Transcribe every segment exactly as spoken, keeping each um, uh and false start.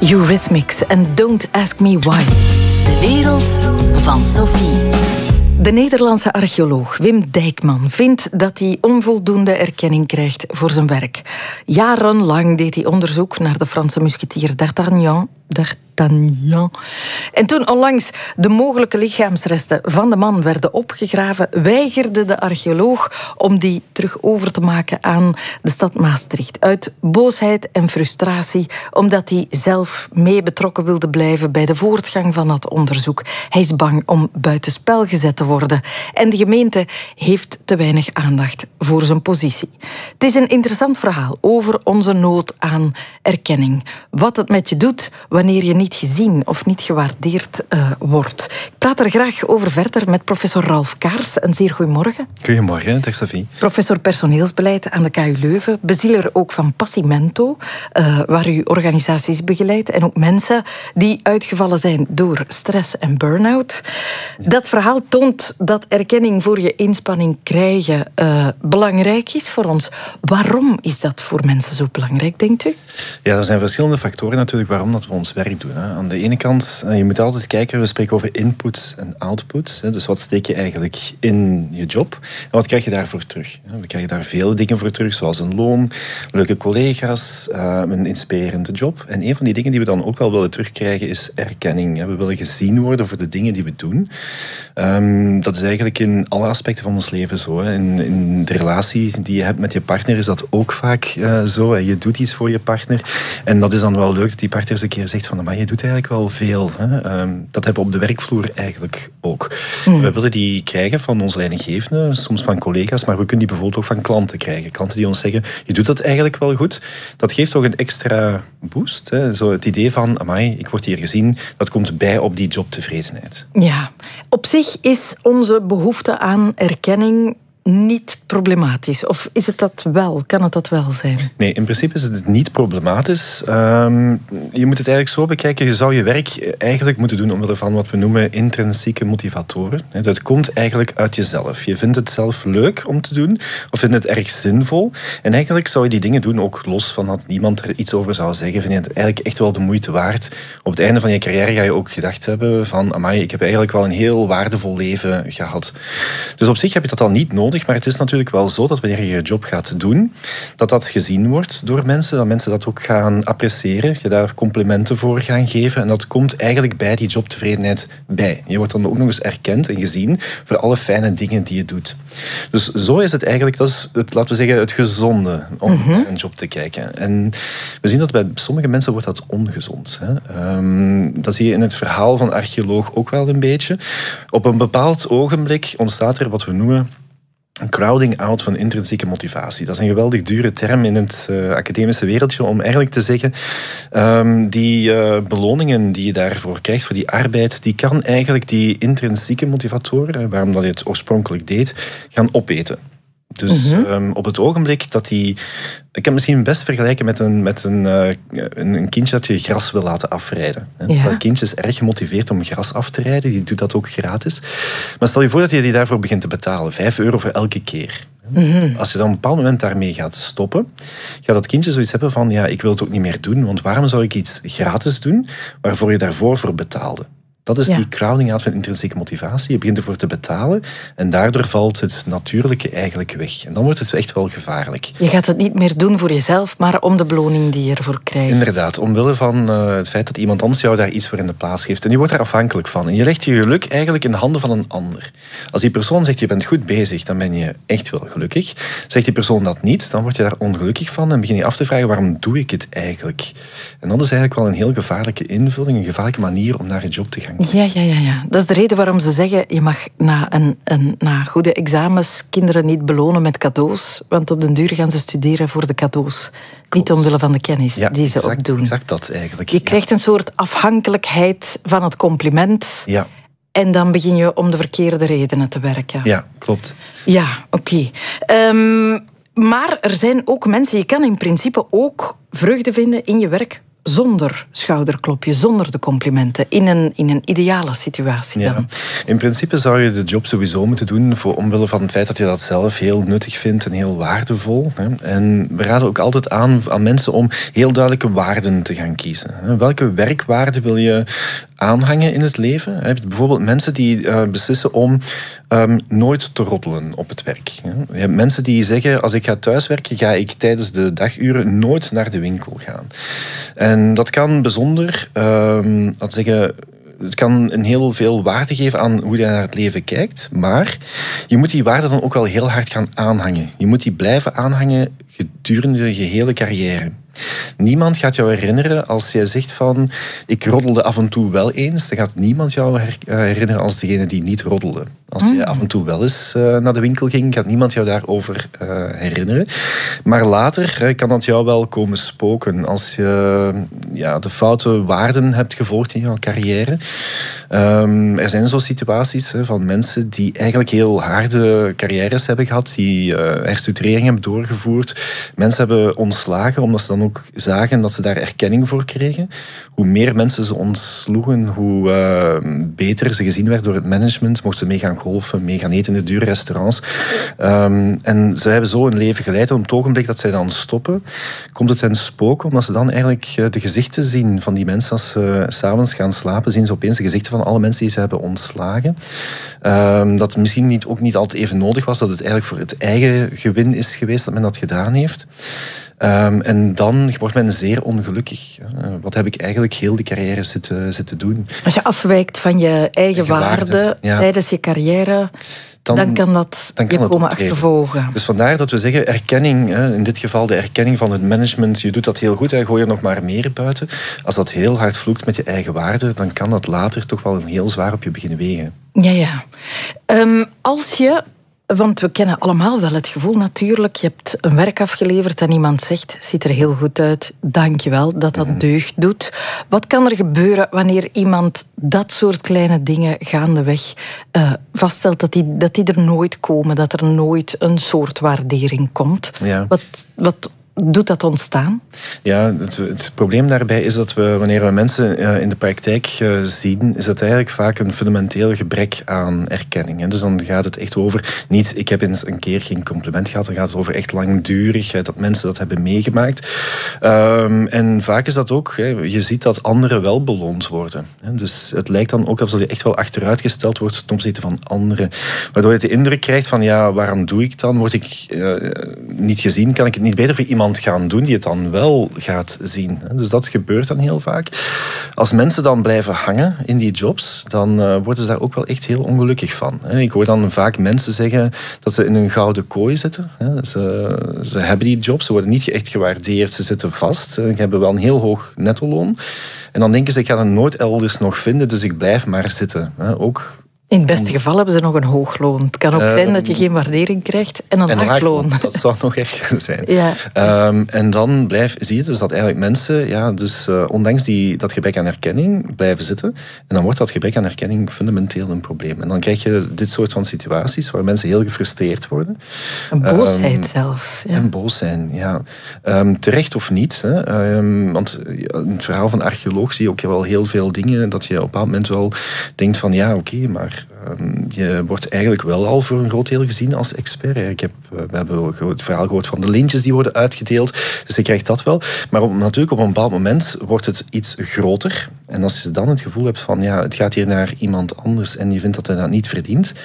Eurythmics en Don't Ask Me Why. De wereld van Sophie. De Nederlandse archeoloog Wim Dijkman vindt dat hij onvoldoende erkenning krijgt voor zijn werk. Jarenlang deed hij onderzoek naar de Franse musketier D'Artagnan. D'Artagnan. En toen onlangs de mogelijke lichaamsresten van de man werden opgegraven, weigerde de archeoloog om die terug over te maken aan de stad Maastricht. Uit boosheid en frustratie, omdat hij zelf mee betrokken wilde blijven bij de voortgang van dat onderzoek. Hij is bang om buitenspel gezet te worden. En de gemeente heeft te weinig aandacht voor zijn positie. Het is een interessant verhaal over onze nood aan erkenning. Wat het met je doet wanneer je niet gezien of niet gewaardeerd uh, wordt. Ik praat er graag over verder met professor Ralf Kaars. Een zeer goedemorgen. Goedemorgen, dag Sophie. Professor personeelsbeleid aan de K U Leuven. Bezieler ook van Passimento, uh, waar u organisaties begeleidt. En ook mensen die uitgevallen zijn door stress en burn-out. Ja. Dat verhaal toont dat erkenning voor je inspanning krijgen uh, belangrijk is voor ons. Waarom is dat voor mensen zo belangrijk, denkt u? Ja, er zijn verschillende factoren natuurlijk waarom dat we ons werk doen. Hè. Aan de ene kant, je moet altijd kijken, we spreken over inputs en outputs. Hè. Dus wat steek je eigenlijk in je job en wat krijg je daarvoor terug? We krijgen daar veel dingen voor terug, zoals een loon, leuke collega's, een inspirerende job. En een van die dingen die we dan ook wel willen terugkrijgen is erkenning. We willen gezien worden voor de dingen die we doen. Um, dat is eigenlijk in alle aspecten van ons leven zo. Hè. In, in de relatie die je hebt met je partner is dat ook vaak uh, zo. Hè. Je doet iets voor je partner. En dat is dan wel leuk dat die partner eens een keer zegt van, maar je doet eigenlijk wel veel. Hè. Um, dat hebben we op de werkvloer eigenlijk ook. Mm. We willen die krijgen van onze leidinggevenden, soms van collega's, maar we kunnen die bijvoorbeeld ook van klanten krijgen. Klanten die ons zeggen, je doet dat eigenlijk wel goed. Dat geeft toch een extra boost. Hè. Zo het idee van, amai, ik word hier gezien, dat komt bij op die jobtevredenheid. Ja, op zich is onze behoefte aan erkenning niet problematisch? Of is het dat wel? Kan het dat wel zijn? Nee, in principe is het niet problematisch. Um, je moet het eigenlijk zo bekijken. Je zou je werk eigenlijk moeten doen omwille van wat we noemen intrinsieke motivatoren. Dat komt eigenlijk uit jezelf. Je vindt het zelf leuk om te doen of vindt het erg zinvol. En eigenlijk zou je die dingen doen ook los van dat niemand er iets over zou zeggen. Vind je het eigenlijk echt wel de moeite waard? Op het einde van je carrière ga je ook gedacht hebben van, amai, ik heb eigenlijk wel een heel waardevol leven gehad. Dus op zich heb je dat dan niet nodig. Maar het is natuurlijk wel zo dat wanneer je je job gaat doen, dat dat gezien wordt door mensen, dat mensen dat ook gaan appreciëren, je daar complimenten voor gaan geven en dat komt eigenlijk bij die jobtevredenheid bij. Je wordt dan ook nog eens erkend en gezien voor alle fijne dingen die je doet. Dus zo is het eigenlijk, dat is het, laten we zeggen, het gezonde om mm-hmm. naar een job te kijken. En we zien dat bij sommige mensen wordt dat ongezond. Hè. Um, dat zie je in het verhaal van archeoloog ook wel een beetje. Op een bepaald ogenblik ontstaat er wat we noemen een crowding out van intrinsieke motivatie. Dat is een geweldig dure term in het uh, academische wereldje om eigenlijk te zeggen um, die uh, beloningen die je daarvoor krijgt voor die arbeid, die kan eigenlijk die intrinsieke motivatoren, waarom dat je het oorspronkelijk deed, gaan opeten. Dus mm-hmm. um, op het ogenblik dat die... Ik kan het misschien best vergelijken met een, met een, uh, een, een kindje dat je gras wil laten afrijden. Ja. Dus dat kindje is erg gemotiveerd om gras af te rijden. Die doet dat ook gratis. Maar stel je voor dat je die daarvoor begint te betalen. Vijf euro voor elke keer. Mm-hmm. Als je dan op een bepaald moment daarmee gaat stoppen, gaat dat kindje zoiets hebben van, ja, ik wil het ook niet meer doen, want waarom zou ik iets gratis doen waarvoor je daarvoor voor betaalde? Dat is ja. die crowding out van intrinsieke motivatie. Je begint ervoor te betalen en daardoor valt het natuurlijke eigenlijk weg. En dan wordt het echt wel gevaarlijk. Je gaat het niet meer doen voor jezelf, maar om de beloning die je ervoor krijgt. Inderdaad, omwille van uh, het feit dat iemand anders jou daar iets voor in de plaats geeft. En je wordt daar afhankelijk van. En je legt je geluk eigenlijk in de handen van een ander. Als die persoon zegt, je bent goed bezig, dan ben je echt wel gelukkig. Zegt die persoon dat niet, dan word je daar ongelukkig van en begin je af te vragen, waarom doe ik het eigenlijk? En dat is eigenlijk wel een heel gevaarlijke invulling, een gevaarlijke manier om naar je job te gaan. Ja, ja, ja, ja. Dat is de reden waarom ze zeggen, je mag na, een, een, na goede examens kinderen niet belonen met cadeaus, want op den duur gaan ze studeren voor de cadeaus. Klopt. Niet omwille van de kennis ja, die ze exact, opdoen. Exact dat eigenlijk. Je krijgt een soort afhankelijkheid van het compliment. Ja. En dan begin je om de verkeerde redenen te werken. Ja, klopt. Ja, oké. Okay. Um, maar er zijn ook mensen, je kan in principe ook vreugde vinden in je werk zonder schouderklopje, zonder de complimenten, in een, in een ideale situatie dan? Ja. In principe zou je de job sowieso moeten doen voor omwille van het feit dat je dat zelf heel nuttig vindt en heel waardevol. Hè. En we raden ook altijd aan aan mensen om heel duidelijke waarden te gaan kiezen. Hè. Welke werkwaarden wil je aanhangen in het leven? Je hebt bijvoorbeeld mensen die uh, beslissen om um, nooit te roddelen op het werk. Hè. Je hebt mensen die zeggen, als ik ga thuiswerken, ga ik tijdens de daguren nooit naar de winkel gaan. En dat kan bijzonder, um, dat zeggen, het kan een heel veel waarde geven aan hoe je naar het leven kijkt, maar je moet die waarde dan ook wel heel hard gaan aanhangen. Je moet die blijven aanhangen gedurende je gehele carrière. Niemand gaat jou herinneren als jij zegt van ik roddelde af en toe wel eens. Dan gaat niemand jou herinneren als degene die niet roddelde. Als je af en toe wel eens uh, naar de winkel ging, gaat niemand jou daarover uh, herinneren. Maar later uh, kan dat jou wel komen spoken. Als je uh, ja, de foute waarden hebt gevolgd in jouw carrière. Um, er zijn zo situaties uh, van mensen die eigenlijk heel harde carrières hebben gehad, die uh, herstructurering hebben doorgevoerd. Mensen hebben ontslagen omdat ze dan ook zagen dat ze daar erkenning voor kregen. Hoe meer mensen ze ontsloegen, hoe uh, beter ze gezien werd door het management. Mochten ze mee gaan golfen, mee gaan eten in de dure restaurants. Um, en ze hebben zo een leven geleid. En op het ogenblik dat zij dan stoppen, komt het hen spoken, omdat ze dan eigenlijk de gezichten zien van die mensen. Als ze 's avonds gaan slapen, zien ze opeens de gezichten van alle mensen die ze hebben ontslagen. Um, dat misschien niet, ook niet altijd even nodig was, dat het eigenlijk voor het eigen gewin is geweest dat men dat gedaan heeft. Um, en dan wordt men zeer ongelukkig. Uh, wat heb ik eigenlijk heel de carrière zitten, zitten doen? Als je afwijkt van je eigen, eigen waarde, waarde ja. tijdens je carrière, dan, dan kan dat dan kan je komen achtervolgen. Dus vandaar dat we zeggen erkenning, in dit geval de erkenning van het management, je doet dat heel goed, gooi er nog maar meer buiten. Als dat heel hard vloekt met je eigen waarde, dan kan dat later toch wel heel zwaar op je beginnen wegen. Ja, ja. Um, als je... Want we kennen allemaal wel het gevoel natuurlijk. Je hebt een werk afgeleverd en iemand zegt, ziet er heel goed uit, dank je wel dat dat deugd doet. Wat kan er gebeuren wanneer iemand dat soort kleine dingen gaandeweg uh, vaststelt, dat die, dat die er nooit komen, dat er nooit een soort waardering komt? Ja. Wat... wat doet dat ontstaan? Ja, het, het probleem daarbij is dat we, wanneer we mensen uh, in de praktijk uh, zien, is dat eigenlijk vaak een fundamenteel gebrek aan erkenning. Hè. Dus dan gaat het echt over, niet ik heb eens een keer geen compliment gehad, dan gaat het over echt langdurig, hè, dat mensen dat hebben meegemaakt. Um, en vaak is dat ook, hè, je ziet dat anderen wel beloond worden. Hè. Dus het lijkt dan ook alsof je echt wel achteruitgesteld wordt ten opzichte van anderen. Waardoor je de indruk krijgt van, ja, waarom doe ik dan? Word ik uh, niet gezien? Kan ik het niet beter voor iemand gaan doen die het dan wel gaat zien. Dus dat gebeurt dan heel vaak. Als mensen dan blijven hangen in die jobs, dan uh, worden ze daar ook wel echt heel ongelukkig van. Ik hoor dan vaak mensen zeggen dat ze in een gouden kooi zitten. Ze, ze hebben die jobs, ze worden niet echt gewaardeerd, ze zitten vast, ze hebben wel een heel hoog nettoloon. En dan denken ze, ik ga het nooit elders nog vinden, dus ik blijf maar zitten. Ook in het beste geval hebben ze nog een hoog loon. Het kan ook uh, zijn dat je geen waardering krijgt en een en laag loon. Dat zou nog erger zijn. Ja. Um, en dan blijf, zie je dus dat eigenlijk mensen, ja, dus, uh, ondanks die, dat gebrek aan erkenning, blijven zitten. En dan wordt dat gebrek aan erkenning fundamenteel een probleem. En dan krijg je dit soort van situaties waar mensen heel gefrustreerd worden. Een boosheid um, zelfs. Ja. En boos zijn, ja. Um, terecht of niet. Hè. Um, want in het verhaal van archeoloog zie je ook wel heel veel dingen dat je op een bepaald moment wel denkt van ja, oké, okay, maar Um, je wordt eigenlijk wel al voor een groot deel gezien als expert. Ik heb, we hebben het verhaal gehoord van de lintjes die worden uitgedeeld. Dus je krijgt dat wel. Maar op, natuurlijk op een bepaald moment wordt het iets groter. En als je dan het gevoel hebt van ja, het gaat hier naar iemand anders en je vindt dat hij dat niet verdient,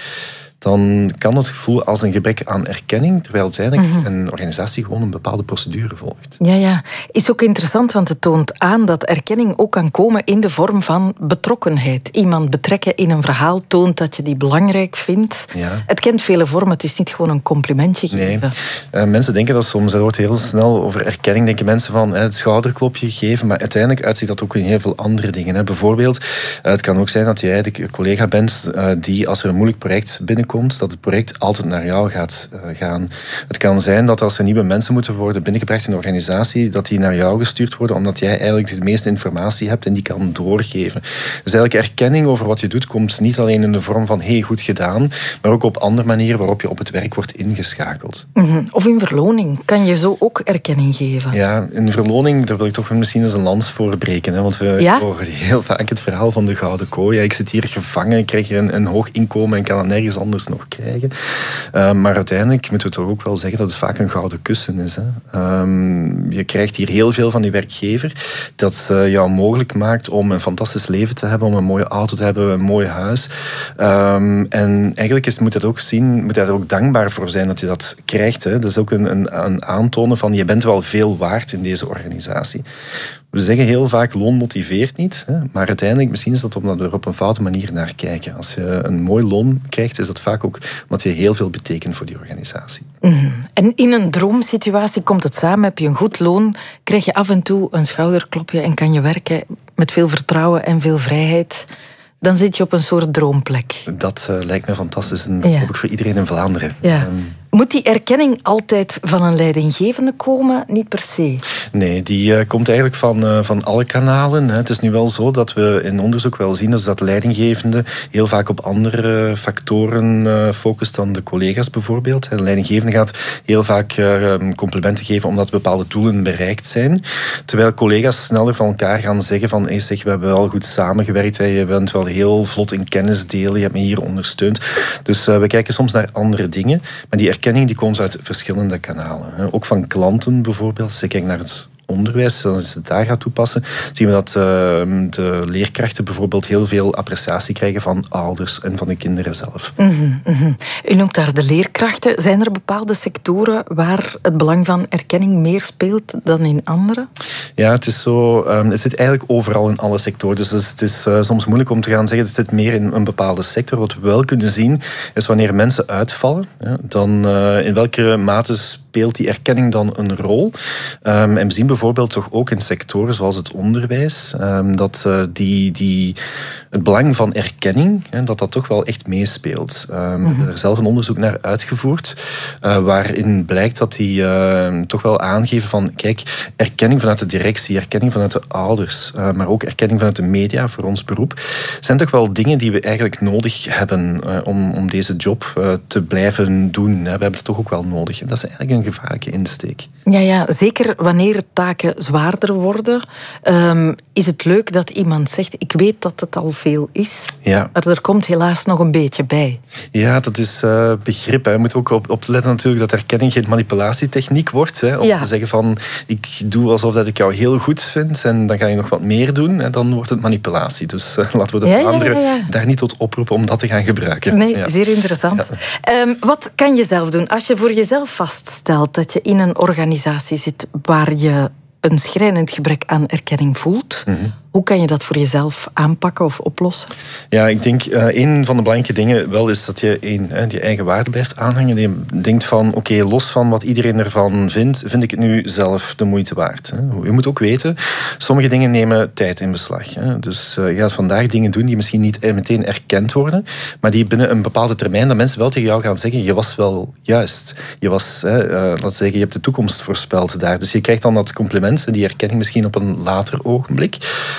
dan kan het gevoel als een gebrek aan erkenning, terwijl uiteindelijk mm-hmm. een organisatie gewoon een bepaalde procedure volgt. Ja, ja. Is ook interessant, want het toont aan dat erkenning ook kan komen in de vorm van betrokkenheid. Iemand betrekken in een verhaal toont dat je die belangrijk vindt. Ja. Het kent vele vormen, het is niet gewoon een complimentje geven. Nee. Uh, mensen denken dat soms, er wordt heel snel over erkenning, denken mensen van uh, het schouderklopje geven, maar uiteindelijk uitziet dat ook in heel veel andere dingen. Hè. Bijvoorbeeld, uh, het kan ook zijn dat jij de collega bent uh, die, als er een moeilijk project binnenkomt, binnenkomt, dat het project altijd naar jou gaat uh, gaan. Het kan zijn dat als er nieuwe mensen moeten worden binnengebracht in de organisatie, dat die naar jou gestuurd worden, omdat jij eigenlijk de meeste informatie hebt en die kan doorgeven. Dus eigenlijk erkenning over wat je doet, komt niet alleen in de vorm van hey, goed gedaan, maar ook op andere manieren waarop je op het werk wordt ingeschakeld. Mm-hmm. Of in verloning kan je zo ook erkenning geven. Ja, in verloning, daar wil ik toch misschien eens een lans voor breken. Hè, want we ja? horen heel vaak het verhaal van de gouden kooi. Ja, ik zit hier gevangen, ik krijg hier een, een hoog inkomen en kan het nergens anders nog krijgen. Uh, maar uiteindelijk moeten we toch ook wel zeggen dat het vaak een gouden kussen is. Hè. Um, je krijgt hier heel veel van die werkgever dat uh, jou mogelijk maakt om een fantastisch leven te hebben, om een mooie auto te hebben, een mooi huis. Um, en eigenlijk is, moet je dat ook zien, moet je er ook dankbaar voor zijn dat je dat krijgt. Hè. Dat is ook een, een, een aantonen van je bent wel veel waard in deze organisatie. We zeggen heel vaak loon motiveert niet, hè, maar uiteindelijk misschien is dat omdat we er op een foute manier naar kijken. Als je een mooi loon krijgt, is dat vaak ook omdat je heel veel betekent voor die organisatie. Mm-hmm. En in een droomsituatie komt het samen, heb je een goed loon, krijg je af en toe een schouderklopje en kan je werken met veel vertrouwen en veel vrijheid. Dan zit je op een soort droomplek. Dat uh, lijkt me fantastisch en dat ja. hoop ik voor iedereen in Vlaanderen. Ja. Um, Moet die erkenning altijd van een leidinggevende komen? Niet per se. Nee, die uh, komt eigenlijk van, uh, van alle kanalen. Hè. Het is nu wel zo dat we in onderzoek wel zien dus dat leidinggevende heel vaak op andere factoren uh, focust dan de collega's bijvoorbeeld. De leidinggevende gaat heel vaak uh, complimenten geven omdat bepaalde doelen bereikt zijn. Terwijl collega's sneller van elkaar gaan zeggen van hey, zeg, we hebben wel goed samengewerkt, hè. Je bent wel heel vlot in kennis delen, je hebt me hier ondersteund. Dus uh, we kijken soms naar andere dingen, maar die erkenning die komt uit verschillende kanalen. Ook van klanten bijvoorbeeld. Als je kijkt naar het onderwijs, als je het daar gaat toepassen, zien we dat uh, de leerkrachten bijvoorbeeld heel veel appreciatie krijgen van ouders en van de kinderen zelf. Mm-hmm, mm-hmm. U noemt daar de leerkrachten. Zijn er bepaalde sectoren waar het belang van erkenning meer speelt dan in andere? Ja, het is zo. Um, het zit eigenlijk overal in alle sectoren. Dus het is uh, soms moeilijk om te gaan zeggen het zit meer in een bepaalde sector. Wat we wel kunnen zien is wanneer mensen uitvallen, ja, dan uh, in welke mate speelt die erkenning dan een rol. Um, en we zien bijvoorbeeld toch ook in sectoren zoals het onderwijs, um, dat uh, die, die, het belang van erkenning, hè, dat dat toch wel echt meespeelt. Um, mm-hmm. We hebben er zelf een onderzoek naar uitgevoerd, uh, waarin blijkt dat die uh, toch wel aangeven van, kijk, erkenning vanuit de directie, erkenning vanuit de ouders, uh, maar ook erkenning vanuit de media voor ons beroep, zijn toch wel dingen die we eigenlijk nodig hebben uh, om, om deze job uh, te blijven doen. We hebben het toch ook wel nodig. En dat is eigenlijk een gevaarlijke insteek. Ja, ja, zeker wanneer taken zwaarder worden, um, is het leuk dat iemand zegt, ik weet dat het al veel is, ja. maar er komt helaas nog een beetje bij. Ja, dat is uh, begrip. Hè. Je moet ook op, op letten natuurlijk dat erkenning geen manipulatietechniek wordt. Hè, om ja. te zeggen van, ik doe alsof dat ik jou heel goed vind en dan ga je nog wat meer doen en dan wordt het manipulatie. Dus uh, laten we de ja, Vlaanderen ja, ja, ja. daar niet tot oproepen om dat te gaan gebruiken. Nee, ja. zeer interessant. Ja. Um, wat kan je zelf doen als je voor jezelf vaststelt dat je in een organisatie zit waar je een schrijnend gebrek aan erkenning voelt? Mm-hmm. Hoe kan je dat voor jezelf aanpakken of oplossen? Ja, ik denk uh, een van de belangrijke dingen wel is dat je een, hè, je eigen waarde blijft aanhangen. Je denkt van, oké, okay, los van wat iedereen ervan vindt, vind ik het nu zelf de moeite waard. Hè. Je moet ook weten, sommige dingen nemen tijd in beslag. Hè. Dus uh, je gaat vandaag dingen doen die misschien niet meteen erkend worden, maar die binnen een bepaalde termijn, dat mensen wel tegen jou gaan zeggen, je was wel juist. Je was, hè, uh, laten zeggen, je hebt de toekomst voorspeld daar. Dus je krijgt dan dat compliment en die erkenning misschien op een later ogenblik.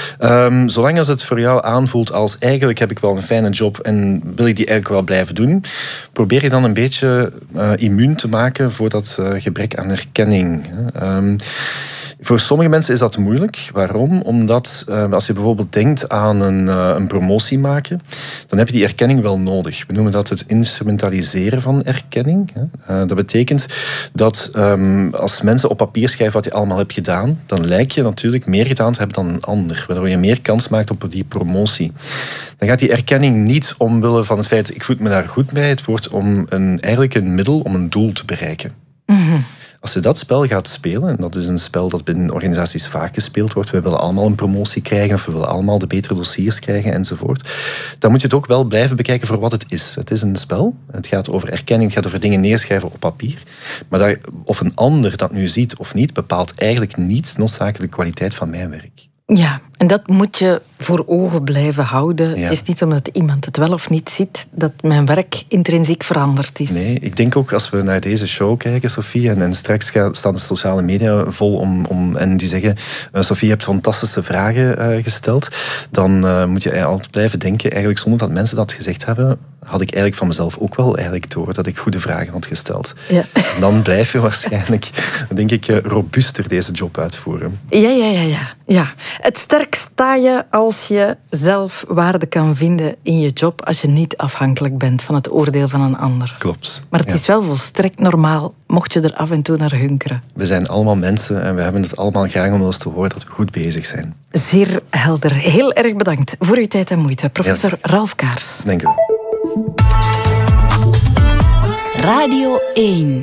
Um, zolang als het voor jou aanvoelt als eigenlijk heb ik wel een fijne job en wil ik die eigenlijk wel blijven doen, probeer je dan een beetje uh, immuun te maken voor dat uh, gebrek aan erkenning. Um, Voor sommige mensen is dat moeilijk. Waarom? Omdat uh, als je bijvoorbeeld denkt aan een, uh, een promotie maken, dan heb je die erkenning wel nodig. We noemen dat het instrumentaliseren van erkenning. Uh, dat betekent dat um, als mensen op papier schrijven wat je allemaal hebt gedaan, dan lijkt je natuurlijk meer gedaan te hebben dan een ander, waardoor je meer kans maakt op die promotie. Dan gaat die erkenning niet omwille van het feit ik voel me daar goed bij. Het wordt om een, eigenlijk een middel om een doel te bereiken. Mm-hmm. Als je dat spel gaat spelen, en dat is een spel dat binnen organisaties vaak gespeeld wordt, we willen allemaal een promotie krijgen of we willen allemaal de betere dossiers krijgen enzovoort, dan moet je het ook wel blijven bekijken voor wat het is. Het is een spel, het gaat over erkenning, het gaat over dingen neerschrijven op papier, maar dat, of een ander dat nu ziet of niet, bepaalt eigenlijk niet noodzakelijk de kwaliteit van mijn werk. Ja, En dat moet je voor ogen blijven houden. Ja. Het is niet omdat iemand het wel of niet ziet dat mijn werk intrinsiek veranderd is. Nee, ik denk ook als we naar deze show kijken, Sophie, en, en straks gaan, staan de sociale media vol om, om en die zeggen, uh, Sophie, je hebt fantastische vragen uh, gesteld, dan uh, moet je altijd blijven denken, eigenlijk zonder dat mensen dat gezegd hebben, had ik eigenlijk van mezelf ook wel eigenlijk door dat ik goede vragen had gesteld. Ja. En dan blijf je waarschijnlijk, denk ik, robuuster deze job uitvoeren. Ja, ja, ja, ja. ja. Het sterk sta je als je zelf waarde kan vinden in je job, als je niet afhankelijk bent van het oordeel van een ander. Klopt. Maar het ja. is wel volstrekt normaal, mocht je er af en toe naar hunkeren. We zijn allemaal mensen en we hebben het allemaal graag om eens te horen dat we goed bezig zijn. Zeer helder. Heel erg bedankt voor uw tijd en moeite. Professor ja. Ralf Kaers. Dank u wel. Radio één.